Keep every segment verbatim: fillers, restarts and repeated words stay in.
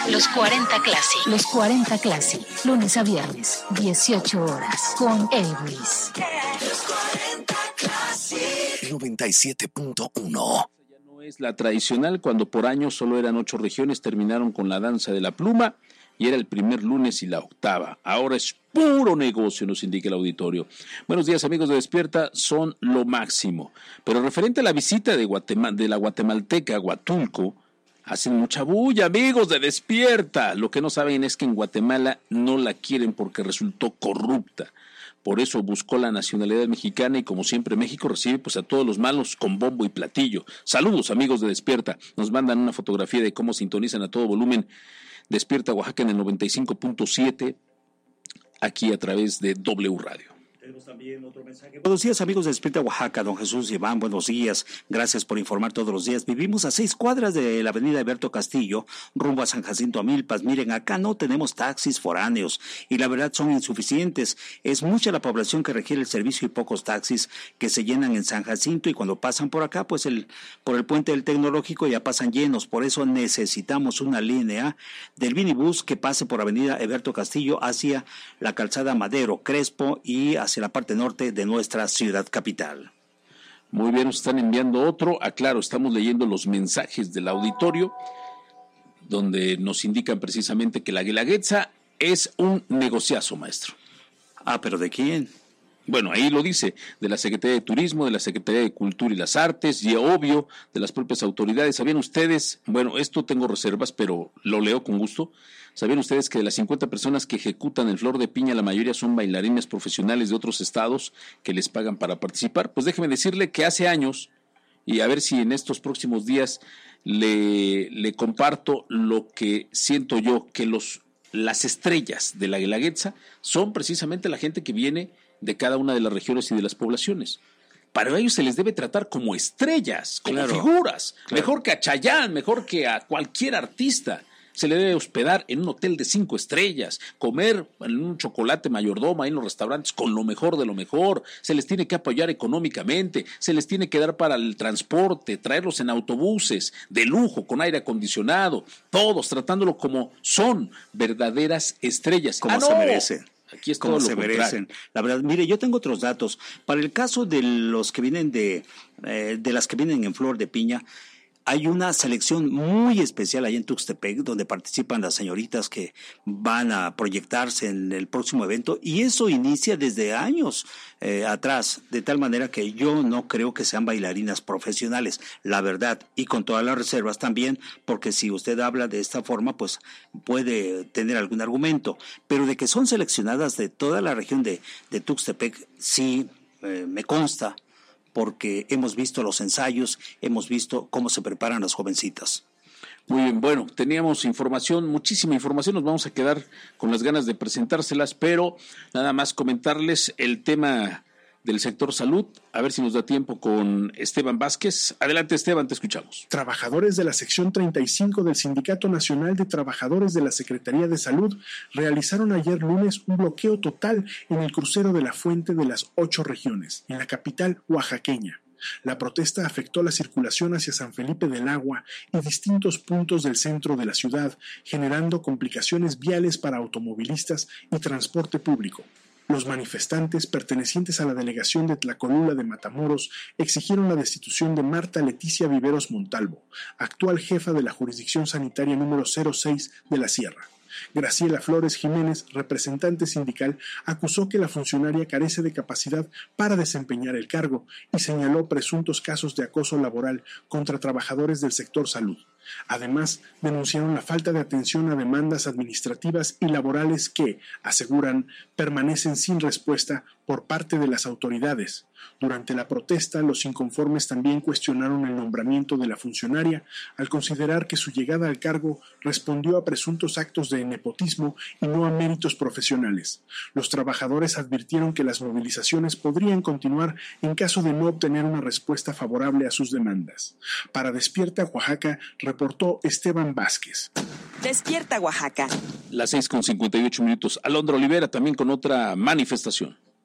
Los cuarenta Classic. Los cuarenta Classic. Lunes a viernes, dieciocho horas. Con Elvis. Los cuarenta Classic. noventa y siete punto uno. Ya no es la tradicional, cuando por año solo eran ocho regiones, terminaron con la danza de la pluma y era el primer lunes y la octava. Ahora es puro negocio, nos indica el auditorio. Buenos días, amigos de Despierta, son lo máximo. Pero referente a la visita de, Guatemala, de la guatemalteca a Huatulco, hacen mucha bulla, amigos de Despierta. Lo que no saben es que en Guatemala no la quieren porque resultó corrupta. Por eso buscó la nacionalidad mexicana y como siempre México recibe pues a todos los malos con bombo y platillo. Saludos, amigos de Despierta. Nos mandan una fotografía de cómo sintonizan a todo volumen Despierta Oaxaca en el noventa y cinco punto siete, aquí a través de W Radio. Tenemos también otro mensaje. Buenos días, amigos de Despierta Oaxaca, don Jesús y Iván, buenos días. Gracias por informar todos los días. Vivimos a seis cuadras de la avenida Alberto Castillo, rumbo a San Jacinto Amilpas. Miren, acá no tenemos taxis foráneos y la verdad son insuficientes. Es mucha la población que requiere el servicio y pocos taxis que se llenan en San Jacinto y cuando pasan por acá, pues el por el puente del Tecnológico ya pasan llenos. Por eso necesitamos una línea del minibús que pase por avenida Alberto Castillo hacia la calzada Madero, Crespo y hacia la parte norte de nuestra ciudad capital. Muy bien, nos están enviando otro. Aclaro, estamos leyendo los mensajes del auditorio, donde nos indican precisamente que la Guelaguetza es un negociazo, maestro. Ah, ¿pero de quién? Bueno, ahí lo dice, de la Secretaría de Turismo, de la Secretaría de Cultura y las Artes, y obvio, de las propias autoridades. ¿Sabían ustedes? Bueno, esto tengo reservas, pero lo leo con gusto. ¿Sabían ustedes que de las cincuenta personas que ejecutan el Flor de Piña, la mayoría son bailarines profesionales de otros estados que les pagan para participar? Pues déjeme decirle que hace años, y a ver si en estos próximos días le, le comparto lo que siento yo, que los, las estrellas de la Guelaguetza son precisamente la gente que viene de cada una de las regiones y de las poblaciones. Para ellos se les debe tratar como estrellas, como claro, figuras, claro. Mejor que a Chayanne, mejor que a cualquier artista. Se le debe hospedar en un hotel de cinco estrellas, comer en un chocolate mayordoma en los restaurantes con lo mejor de lo mejor, se les tiene que apoyar económicamente, se les tiene que dar para el transporte, traerlos en autobuses de lujo, con aire acondicionado, todos tratándolo como son verdaderas estrellas. Como ¡Ah, no! se merecen. Aquí es como todo se lo merecen. La verdad, mire, yo tengo otros datos. Para el caso de los que vienen de, eh, de las que vienen en Flor de Piña, hay una selección muy especial ahí en Tuxtepec, donde participan las señoritas que van a proyectarse en el próximo evento, y eso inicia desde años eh, atrás, de tal manera que yo no creo que sean bailarinas profesionales, la verdad, y con todas las reservas también, porque si usted habla de esta forma, pues puede tener algún argumento, pero de que son seleccionadas de toda la región de, de Tuxtepec, sí eh, me consta, porque hemos visto los ensayos, hemos visto cómo se preparan las jovencitas. Muy bien, bueno, teníamos información, muchísima información, nos vamos a quedar con las ganas de presentárselas, pero nada más comentarles el tema del sector salud, a ver si nos da tiempo con Esteban Vázquez. Adelante, Esteban, te escuchamos. Trabajadores de la sección treinta y cinco del Sindicato Nacional de Trabajadores de la Secretaría de Salud realizaron ayer lunes un bloqueo total en el crucero de la Fuente de las ocho regiones, en la capital oaxaqueña. La protesta afectó la circulación hacia San Felipe del Agua y distintos puntos del centro de la ciudad, generando complicaciones viales para automovilistas y transporte público. Los manifestantes, pertenecientes a la delegación de Tlacolula de Matamoros, exigieron la destitución de Marta Leticia Viveros Montalvo, actual jefa de la jurisdicción sanitaria número cero seis de la Sierra. Graciela Flores Jiménez, representante sindical, acusó que la funcionaria carece de capacidad para desempeñar el cargo y señaló presuntos casos de acoso laboral contra trabajadores del sector salud. Además, denunciaron la falta de atención a demandas administrativas y laborales que, aseguran, permanecen sin respuesta por parte de las autoridades. Durante la protesta, los inconformes también cuestionaron el nombramiento de la funcionaria al considerar que su llegada al cargo respondió a presuntos actos de nepotismo y no a méritos profesionales. Los trabajadores advirtieron que las movilizaciones podrían continuar en caso de no obtener una respuesta favorable a sus demandas. Para Despierta Oaxaca, reportó Esteban Vázquez. Despierta Oaxaca. Las seis con cincuenta y ocho minutos. Alondra Olivera también con otra manifestación.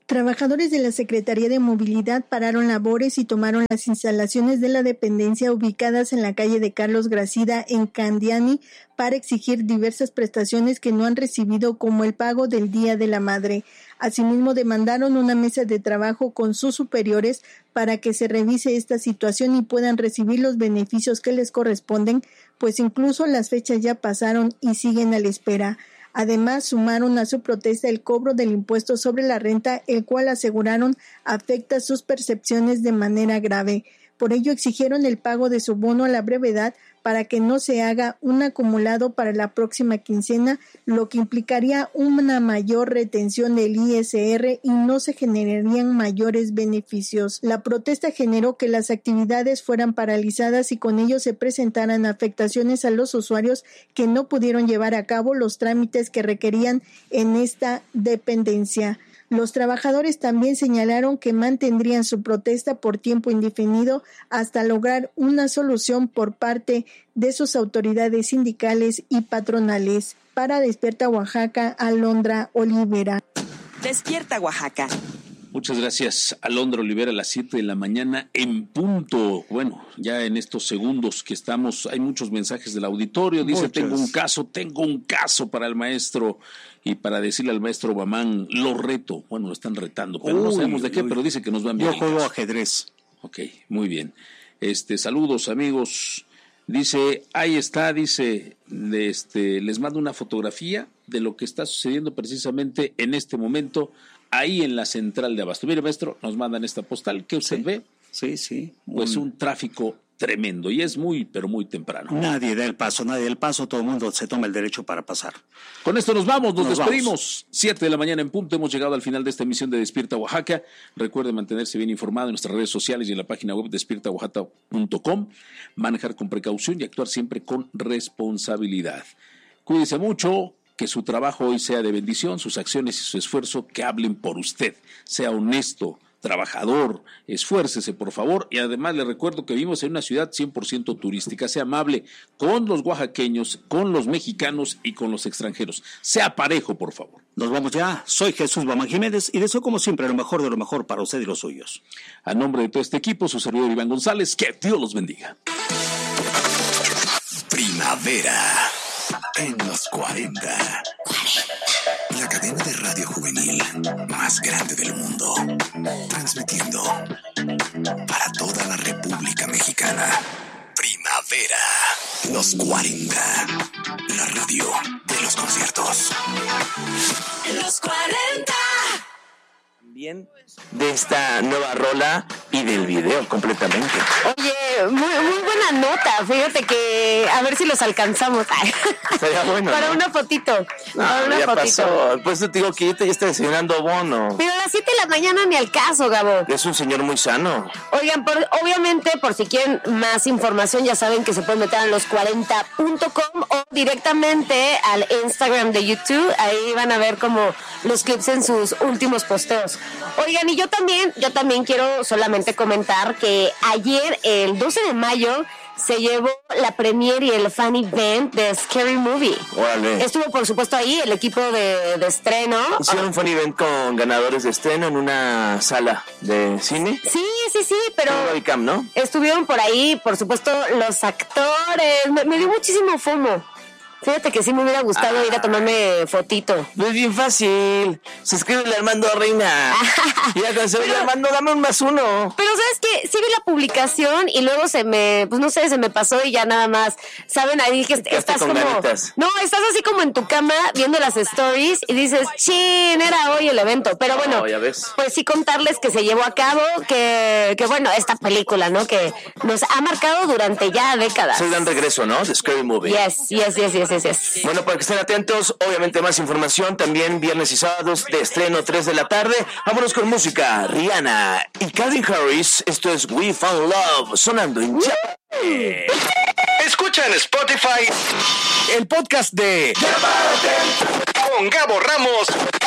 Trabajadores de la Secretaría de Movilidad pararon labores y tomaron las instalaciones de la dependencia ubicadas en la calle de Carlos Gracida en Candiani para exigir diversas prestaciones que no han recibido, como el pago del Día de la Madre. Asimismo, demandaron una mesa de trabajo con sus superiores para que se revise esta situación y puedan recibir los beneficios que les corresponden, pues incluso las fechas ya pasaron y siguen a la espera. Además, sumaron a su protesta el cobro del impuesto sobre la renta, el cual aseguraron afecta sus percepciones de manera grave. Por ello, exigieron el pago de su bono a la brevedad para que no se haga un acumulado para la próxima quincena, lo que implicaría una mayor retención del I S R y no se generarían mayores beneficios. La protesta generó que las actividades fueran paralizadas y con ello se presentaran afectaciones a los usuarios que no pudieron llevar a cabo los trámites que requerían en esta dependencia. Los trabajadores también señalaron que mantendrían su protesta por tiempo indefinido hasta lograr una solución por parte de sus autoridades sindicales y patronales. Para Despierta Oaxaca, Alondra Olivera. Despierta Oaxaca. Muchas gracias, Alondra Olivera, a las siete de la mañana en punto. Bueno, ya en estos segundos que estamos, hay muchos mensajes del auditorio. Dice, Muchas. tengo un caso, tengo un caso para el maestro y para decirle al maestro Bamán, lo reto. Bueno, lo están retando, pero uy, no sabemos de qué, uy. pero dice que nos va a enviar. Yo juego ajedrez. Ok, muy bien. Este, saludos, amigos. Dice, ahí está, dice, este, les mando una fotografía de lo que está sucediendo precisamente en este momento ahí en la central de Abasto. Mire, maestro, nos mandan esta postal. ¿Qué usted sí, ve? Sí, sí. Pues un... un tráfico tremendo y es muy, pero muy temprano. Nadie da el paso, nadie da el paso, todo el mundo se toma el derecho para pasar. Con esto nos vamos, nos, nos despedimos. Vamos. Siete de la mañana en punto, hemos llegado al final de esta emisión de Despierta Oaxaca. Recuerde mantenerse bien informado en nuestras redes sociales y en la página web despierta oaxaca punto com. Manejar con precaución y actuar siempre con responsabilidad. Cuídese mucho. Que su trabajo hoy sea de bendición, sus acciones y su esfuerzo que hablen por usted. Sea honesto, trabajador, esfuércese por favor. Y además le recuerdo que vivimos en una ciudad cien por ciento turística. Sea amable con los oaxaqueños, con los mexicanos y con los extranjeros. Sea parejo, por favor. Nos vamos ya. Soy Jesús Bamán Jiménez y deseo como siempre lo mejor de lo mejor para usted y los suyos. A nombre de todo este equipo, su servidor Iván González, que Dios los bendiga. Primavera en los cuarenta. La cadena de radio juvenil más grande del mundo. Transmitiendo para toda la República Mexicana. Primavera, los cuarenta. La radio de los conciertos. Los cuarenta. También de esta nueva rola y del video completamente. Oye, muy, muy buena nota. Fíjate que a ver si los alcanzamos. Sería bueno, para ¿no? una fotito. No, para una ya fotito. pasó. Pues te digo que ahorita ya está desayunando bono. Pero a las siete de la mañana ni al caso, Gabo. Es un señor muy sano. Oigan, por, obviamente, por si quieren más información, ya saben que se pueden meter a los cuarenta punto com o directamente al Instagram de YouTube. Ahí van a ver como los clips en sus últimos posteos. Oigan, y yo también, yo también quiero solamente comentar que ayer, el doce de mayo, se llevó la premiere y el fan event de Scary Movie. Órale. Estuvo, por supuesto, ahí el equipo de, de estreno. Hicieron un fan event con ganadores de estreno en una sala de cine. Sí, sí, sí, pero Webcam, ¿no? Estuvieron por ahí, por supuesto, los actores. Me, me dio muchísimo FOMO. Fíjate que sí me hubiera gustado ah. ir a tomarme fotito. No es bien fácil. Se escribe el Armando Reina. Y ya cuando se oye Armando, dame un más uno. Pero ¿sabes qué? Sí vi la publicación y luego se me, pues no sé, se me pasó y ya nada más. ¿Saben? Ahí que estás como... Ganitas. No, estás así como en tu cama viendo las stories y dices, chin, era hoy el evento. Pero bueno, oh, ya ves. Pues sí contarles que se llevó a cabo, que, que bueno, esta película, ¿no? Que nos ha marcado durante ya décadas. Es el gran regreso, ¿no? De Scary Movie. Yes, yes, yes, yes. Sí, sí, sí. Bueno, para que estén atentos, obviamente más información también viernes y sábados de estreno tres de la tarde. Vámonos con música. Rihanna y Calvin Harris. Esto es We Found Love sonando en ya. Escucha en Spotify el podcast de con Gabo Ramos